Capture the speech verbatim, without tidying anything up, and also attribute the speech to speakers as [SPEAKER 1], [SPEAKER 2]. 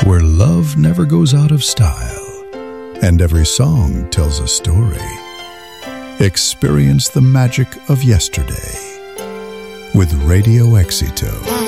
[SPEAKER 1] where love never goes out of style, and every song tells a story. Experience the magic of yesterday with Radio Éxito.